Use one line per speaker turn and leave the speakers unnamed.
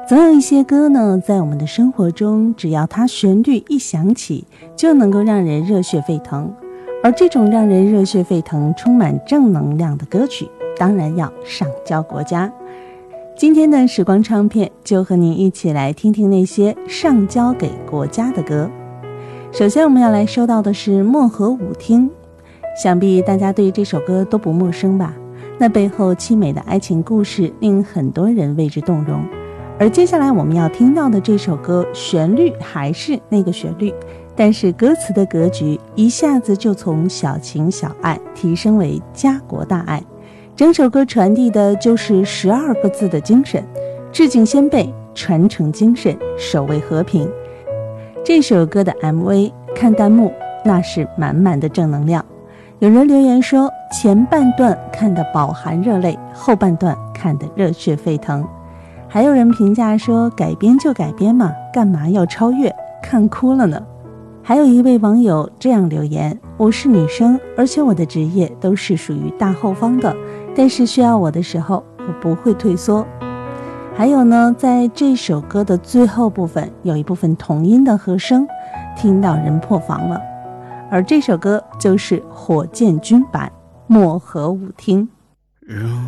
总有一些歌呢，在我们的生活中，只要它旋律一响起，就能够让人热血沸腾。而这种让人热血沸腾、充满正能量的歌曲，当然要上交国家。今天的时光唱片就和您一起来听听那些上交给国家的歌。首先我们要来说到的是《漠河舞厅》，想必大家对这首歌都不陌生吧？那背后凄美的爱情故事令很多人为之动容。而接下来我们要听到的这首歌，旋律还是那个旋律，但是歌词的格局一下子就从小情小爱提升为家国大爱。整首歌传递的就是12个字的精神：致敬先辈，传承精神，守卫和平。这首歌的 MV 看弹幕，那是满满的正能量。有人留言说，前半段看得饱含热泪，后半段看得热血沸腾。还有人评价说，改编就改编嘛，干嘛要超越，看哭了呢。还有一位网友这样留言，我是女生，而且我的职业都是属于大后方的，但是需要我的时候，我不会退缩。还有呢，在这首歌的最后部分，有一部分童音的和声，听到人破防了。而这首歌就是火箭军版《漠河舞厅》。